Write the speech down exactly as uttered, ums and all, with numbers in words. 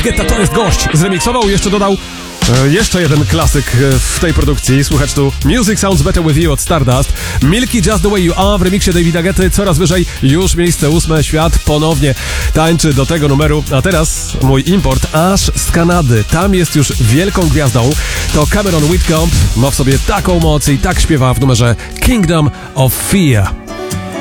Guetta to jest gość. Zremiksował, jeszcze dodał e, jeszcze jeden klasyk e, w tej produkcji. Słuchacz tu Music Sounds Better With You od Stardust. Milky Just The Way You Are w remiksie Davida Guetty. Coraz wyżej, już miejsce ósme. Świat ponownie tańczy do tego numeru. A teraz mój import aż z Kanady. Tam jest już wielką gwiazdą. To Cameron Whitcomb. Ma w sobie taką moc i tak śpiewa w numerze Kingdom of Fear.